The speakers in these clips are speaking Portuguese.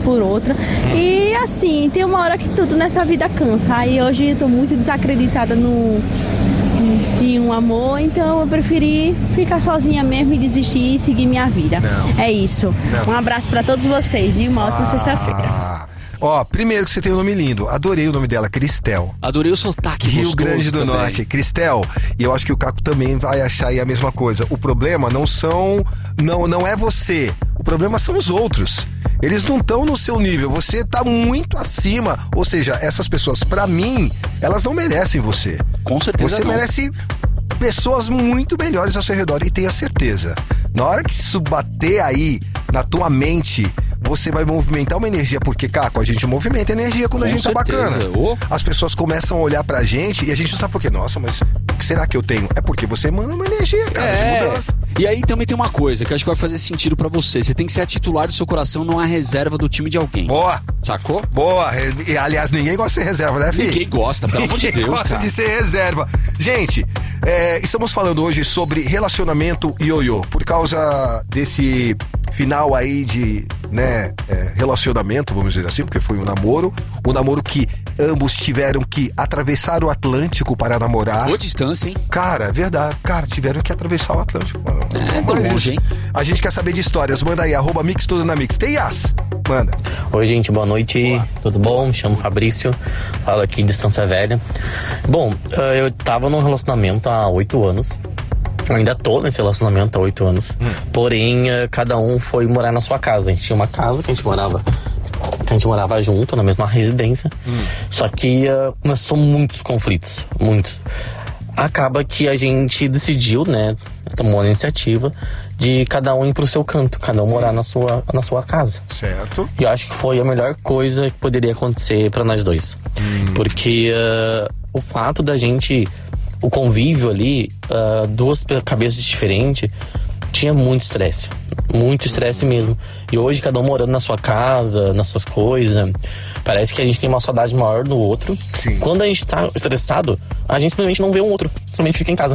por outra. E assim, tem uma hora que tudo nessa vida cansa. Aí hoje eu tô muito desacreditada em um amor, então eu preferi ficar sozinha mesmo e desistir e seguir minha vida. Não. É isso. Não. Um abraço pra todos vocês e uma ótima sexta-feira. Ó, primeiro que você tem um nome lindo. Adorei o nome dela, Cristel. Adorei o sotaque Rio gostoso Grande do também. Norte. Cristel. E eu acho que o Caco também vai achar aí a mesma coisa. O problema não é você. O problema são os outros. Eles não estão no seu nível. Você tá muito acima. Ou seja, essas pessoas, pra mim, elas não merecem você. Com certeza Você não. merece pessoas muito melhores ao seu redor. E tenha certeza, na hora que isso bater aí na tua mente, você vai movimentar uma energia, porque, Caco, a gente movimenta energia quando a gente tá bacana. As pessoas começam a olhar pra gente e a gente não sabe por quê. Nossa, mas o que será que eu tenho? É porque você manda uma energia, cara, de mudança. E aí também tem uma coisa que eu acho que vai fazer sentido pra você. Você tem que ser a titular do seu coração, não a reserva do time de alguém. Boa! Sacou? Boa! E, aliás, ninguém gosta de ser reserva, né, filho? Ninguém gosta, pelo amor de Ninguém Deus, gosta cara. de ser reserva. Gente, estamos falando hoje sobre relacionamento ioiô. Por causa desse final aí de, relacionamento, vamos dizer assim, porque foi um namoro que ambos tiveram que atravessar o Atlântico para namorar. Boa distância, hein? Cara, é verdade. Cara, tiveram que atravessar o Atlântico. Mas longe, hein? A gente quer saber de histórias. Manda aí, @mix tudo na mix. Tem Yas? Manda. Oi, gente, boa noite. Olá. Tudo bom? Me chamo Fabrício. Falo aqui de Estância Velha. Bom, eu tava num relacionamento há 8 anos. Eu ainda tô nesse relacionamento há 8 anos. Porém, cada um foi morar na sua casa. A gente tinha uma casa que a gente morava junto, na mesma residência. Só que começou muitos conflitos. Muitos. Acaba que a gente decidiu, tomou a iniciativa de cada um ir pro seu canto, cada um morar na sua casa. Certo. E eu acho que foi a melhor coisa que poderia acontecer pra nós dois. Porque o fato da gente, o convívio ali, duas cabeças diferentes, tinha muito estresse mesmo. E hoje, cada um morando na sua casa, nas suas coisas, parece que a gente tem uma saudade maior do outro. Sim. Quando a gente tá estressado, a gente simplesmente não vê um outro, somente fica em casa.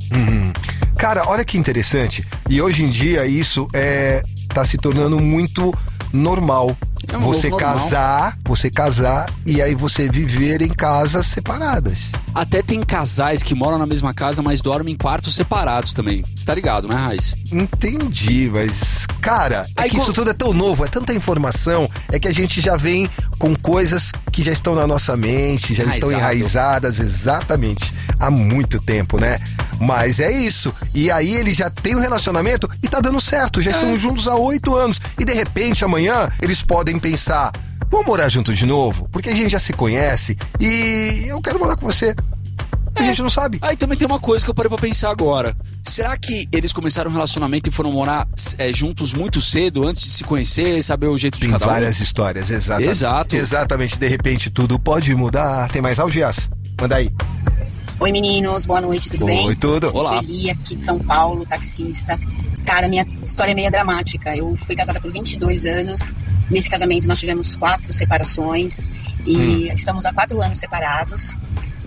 Cara, olha que interessante. E hoje em dia isso tá se tornando muito normal. É um Você novo normal. casar e aí você viver em casas separadas. Até tem casais que moram na mesma casa, mas dormem em quartos separados também. Você tá ligado, né, Raiz? Entendi, mas, cara, Aí, que isso tudo é tão novo, é tanta informação, é que a gente já vem com coisas que já estão na nossa mente, já estão enraizadas, exatamente, há muito tempo, né? Mas é isso. E aí ele já tem um relacionamento e tá dando certo, já estão juntos há 8 anos. E de repente, amanhã, eles podem pensar: vamos morar juntos de novo? Porque a gente já se conhece e eu quero morar com você. A gente não sabe. Aí também tem uma coisa que eu parei pra pensar agora. Será que eles começaram um relacionamento e foram morar juntos muito cedo, antes de se conhecer, saber o jeito de cada um? Tem várias histórias, exatamente. Exato. Exatamente, de repente tudo pode mudar. Tem mais áudio, Yas? Manda aí. Oi, meninos, boa noite, tudo bem? Oi, tudo. Olá. Sueli, aqui de São Paulo, taxista. Cara, minha história é meio dramática. Eu fui casada por 22 anos. Nesse casamento nós tivemos 4 separações. E estamos há 4 anos separados.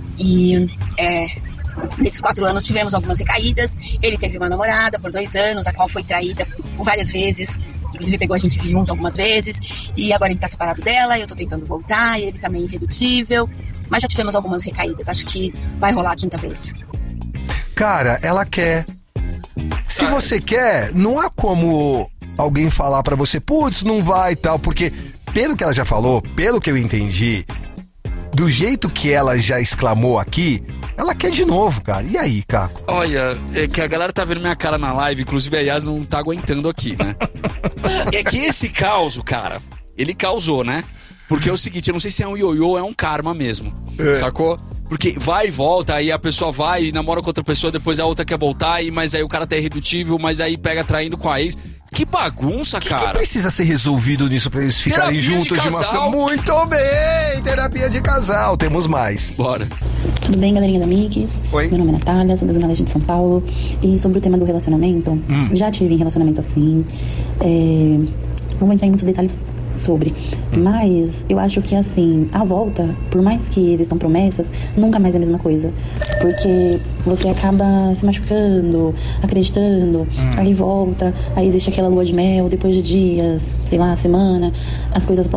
E nesses 4 anos tivemos algumas recaídas. Ele teve uma namorada por 2 anos, a qual foi traída por várias vezes. Inclusive pegou a gente junto algumas vezes. E agora ele tá separado dela, eu tô tentando voltar. Ele tá meio irredutível. Mas já tivemos algumas recaídas. Acho que vai rolar a 5ª vez. Cara, ela quer. Se você quer, não há como alguém falar pra você, putz, não vai e tal, porque pelo que ela já falou, pelo que eu entendi, do jeito que ela já exclamou aqui, ela quer de novo, cara. E aí, Caco? Olha, é que a galera tá vendo minha cara na live, inclusive a Yas não tá aguentando aqui, né? É que esse caos, cara, ele causou, né? Porque é o seguinte, eu não sei se é um ioiô ou é um karma mesmo, sacou? Porque vai e volta, aí a pessoa vai e namora com outra pessoa, depois a outra quer voltar, mas aí o cara tá irredutível, mas aí pega traindo com a ex. Que bagunça, cara. Que precisa ser resolvido nisso pra eles ficarem juntos de uma forma? Muito bem! Terapia de casal, temos mais. Bora. Tudo bem, galerinha da Mix? Oi. Meu nome é Natália, sou da Zona Leste de São Paulo. E sobre o tema do relacionamento, já tive em relacionamento assim. Não vou entrar em muitos detalhes sobre, mas eu acho que assim, a volta, por mais que existam promessas, nunca mais é a mesma coisa, porque você acaba se machucando, acreditando, aí volta, aí existe aquela lua de mel, depois de dias, sei lá, semana, as coisas